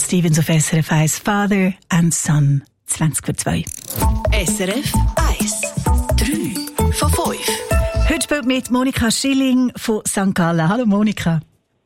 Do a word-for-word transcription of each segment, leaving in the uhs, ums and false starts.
Stevens auf S R F eins, Father and Son, zwanzig vor zwei. S R F eins, drei von fünf. Heute spielt mit Monika Schilling von Sankt Gallen. Hallo Monika.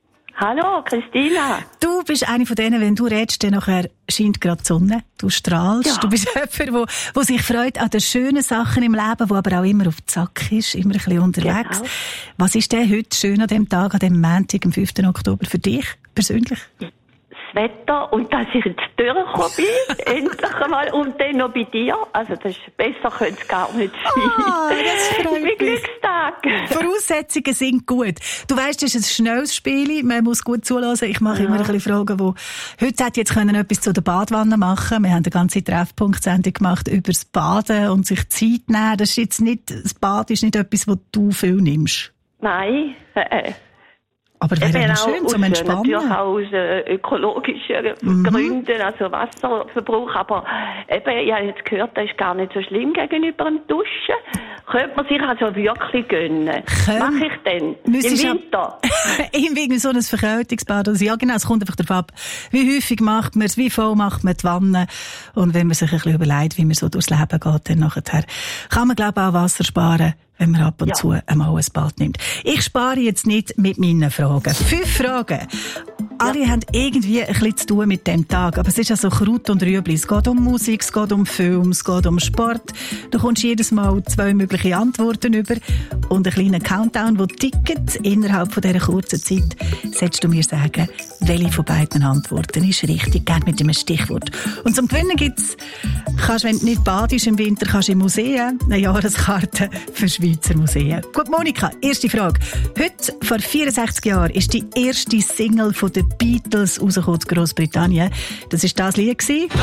Hallo Christina. Du bist eine von denen, wenn du redest, dann nachher scheint gerade die Sonne. Du strahlst. Ja. Du bist jemand, der sich freut an den schönen Sachen im Leben, der aber auch immer auf den Sack ist, immer ein bisschen unterwegs. Genau. Was ist denn heute schön an dem Tag, an dem Montag, am fünften Oktober für dich persönlich? Das Wetter und dass ich jetzt durchgekommen bin, endlich einmal, und dann noch bei dir. Also das ist, besser könnte es gar nicht sein. Ah, das freut Mein mich. Glückstag. Voraussetzungen sind gut. Du weisst, das ist ein schnelles Spiel, man muss gut zuhören. Ich mache Ja. immer ein bisschen Fragen, wo heute hätte jetzt können etwas zu der Badwanne machen. Wir haben eine ganze Treffpunkt-Sendung gemacht über das Baden und sich Zeit nehmen. Das ist jetzt nicht, das Bad ist nicht etwas, was du viel nimmst. Nein, äh, Aber eben wäre auch schön aus, zum Entspannen. natürlich auch aus äh, ökologischen Mhm. Gründen, also Wasserverbrauch. Aber eben, ich habe jetzt gehört, das ist gar nicht so schlimm gegenüber dem Duschen. Könnte man sich also wirklich gönnen. Könnt- Mache ich denn? Im Müsstest ja- Winter? Irgendwie so ein Verkältungsbad. Also ja, genau, es kommt einfach darauf ab, wie häufig macht man es, wie voll macht man die Wanne. Und wenn man sich ein bisschen überlegt, wie man so durchs Leben geht, dann nachher kann man, glaube ich, auch Wasser sparen, wenn man ab und Ja. zu einmal ein Bad nimmt. Ich spare jetzt nicht mit meinen Fragen. Fünf Fragen. Alle haben irgendwie ein bisschen zu tun mit dem Tag. Aber es ist ja so Kraut und Rüebli. Es geht um Musik, es geht um Film, es geht um Sport. Du kommst jedes Mal zwei mögliche Antworten über und einen kleinen Countdown, der tickt. Innerhalb von dieser kurzen Zeit solltest du mir sagen, welche von beiden Antworten ist richtig. Gerne mit einem Stichwort. Und zum Gewinnen gibt's, kannst, wenn du nicht badest im Winter, kannst du im Museum eine Jahreskarte für Schweizer Museen. Gut, Monika, erste Frage. Heute, vor vierundsechzig Jahren, ist die erste Single von den Beatles rausgekommen in Großbritannien. Das war das Lied.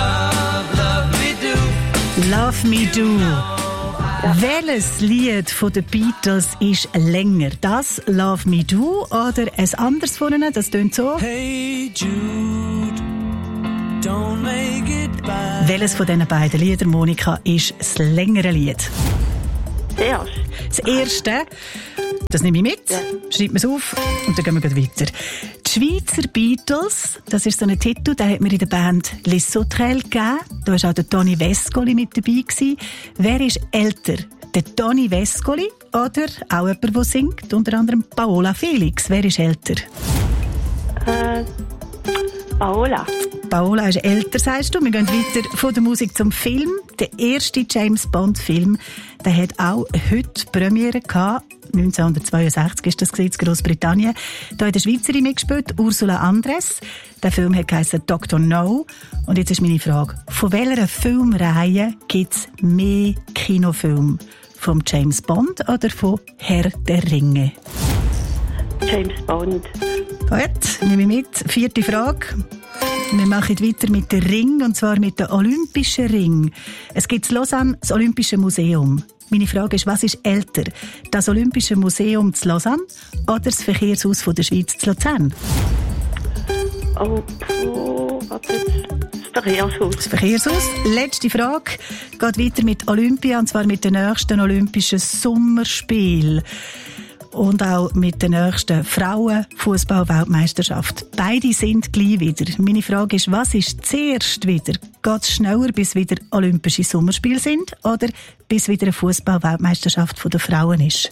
Love Me Do. Welches Lied von den Beatles ist länger? Das Love Me Do oder ein anderes von ihnen? Das tönt so. Hey Jude, don't make it bad. Welches von diesen beiden Liedern, Monika, ist das längere Lied? Zuerst. Das erste, das nehme ich mit, Ja. schreibt man es auf und dann gehen wir gleich weiter. Die Schweizer Beatles, das ist so ein Titel, den hat mir in der Band Les Sauterelles gegeben. Da war auch der Toni Vescoli mit dabei gewesen. Wer ist älter? Der Toni Vescoli oder auch jemand, der singt? Unter anderem Paola Felix. Wer ist älter? Äh, Paola. Paola ist älter, sagst du. Wir gehen weiter von der Musik zum Film. Der erste James-Bond-Film, der hat auch heute Premiere gehabt. neunzehnhundertzweiundsechzig ist das in Großbritannien. Da hat eine Schweizerin mitgespielt, Ursula Andress. Der Film hat geheißen Doktor No. Und jetzt ist meine Frage, von welcher Filmreihe gibt es mehr Kinofilme? Vom James Bond oder von Herr der Ringe? James Bond. Gut, nehme ich mit. Vierte Frage. Wir machen weiter mit dem Ring, und zwar mit dem Olympischen Ring. Es gibt in Lausanne das Olympische Museum. Meine Frage ist, was ist älter? Das Olympische Museum zu Lausanne oder das Verkehrshaus von der Schweiz zu Luzern? Oh, puh, warte jetzt. Das Verkehrshaus. Das Verkehrshaus. Letzte Frage. Geht weiter mit Olympia, und zwar mit den nächsten Olympischen Sommerspielen. Und auch mit der nächsten Frauen-Fußball-Weltmeisterschaft. Beide sind gleich wieder. Meine Frage ist, was ist zuerst wieder? Geht es schneller, bis wieder Olympische Sommerspiele sind? Oder bis wieder eine Fußball-Weltmeisterschaft der Frauen ist?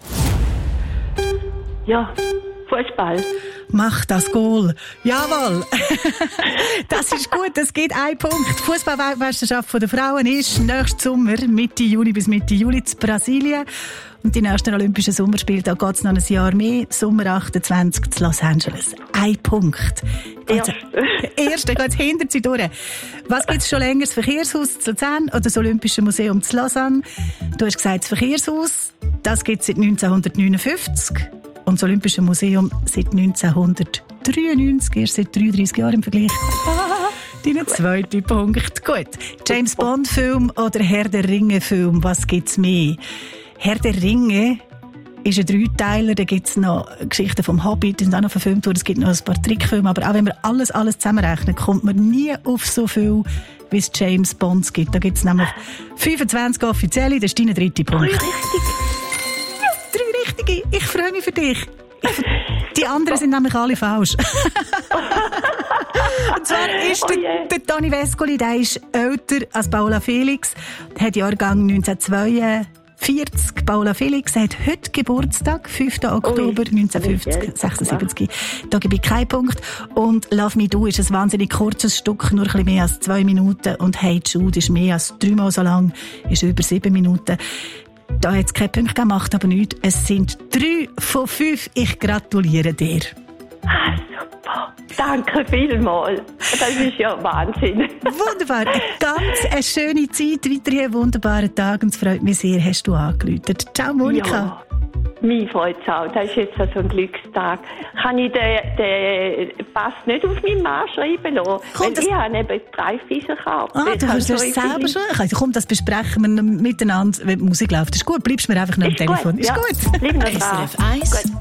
Ja, Fußball. Mach das Goal. Jawohl. Das ist gut, das gibt einen Punkt. Die Fußball-Weltmeisterschaft der Frauen ist nächsten Sommer, Mitte Juni bis Mitte Juli, in Brasilien. Und die nächsten Olympischen Sommerspiele, da geht es noch ein Jahr mehr, Sommer achtundzwanzig zu Los Angeles. Ein Punkt. Erste. Erste, geht hinter sie durch. Was gibt es schon länger? Das Verkehrshaus zu Luzern oder das Olympische Museum zu Lausanne? Du hast gesagt, das Verkehrshaus, das gibt es seit neunzehnhundertneunundfünfzig. Und das Olympische Museum seit neunzehnhundertdreiundneunzig, erst seit dreiunddreissig Jahren im Vergleich. Dein zweiter Punkt. Gut. James Bond Film oder Herr der Ringe Film, was gibt's mehr? Herr der Ringe ist ein Dreiteiler, da gibt's noch Geschichten vom Hobbit, die sind auch noch verfilmt worden, es gibt noch ein paar Trickfilme, aber auch wenn man alles, alles zusammenrechnet, kommt man nie auf so viel, wie es James Bonds gibt. Da gibt's nämlich fünfundzwanzig offizielle, das ist dein dritter Punkt. Richtig. Ja, drei richtige. Ich freue mich für dich. Ich, die anderen sind nämlich alle falsch. Und zwar ist Oh der, je. der Toni Vescoli, der ist älter als Paula Felix. Der hat Jahrgang neunzehnhundertzweiundvierzig. Paula Felix hat heute Geburtstag, fünften Oktober neunzehnhundertfünfzig, sechsundsiebzig. Da gebe ich keinen Punkt. Und Love Me Do ist ein wahnsinnig kurzes Stück, nur ein bisschen mehr als zwei Minuten. Und Hey Jude ist mehr als dreimal so lang, ist über sieben Minuten. Da hat es keine Punkte gemacht, aber nichts. Es sind drei von fünf. Ich gratuliere dir. Ah, super. Danke vielmals. Das ist ja Wahnsinn. Wunderbar. Eine ganz eine schöne Zeit. Weiterhin einen wunderbaren Tag. Und es freut mich sehr, hast du angerufen. Ciao, Monika. Ja, mich freut es auch. Das ist jetzt so ein Glückstag. Kann ich den, den Pass nicht auf meinen Mann schreiben lassen? Komm, Weil das- ich habe eben drei Fieserkarten. Ah, du hast es selber schon. Also, komm, das besprechen wir noch miteinander, wenn die Musik läuft. Ist gut, bleibst mir einfach noch am Ist Telefon. gut, Ist ja. gut. Bleib noch S R dran. F eins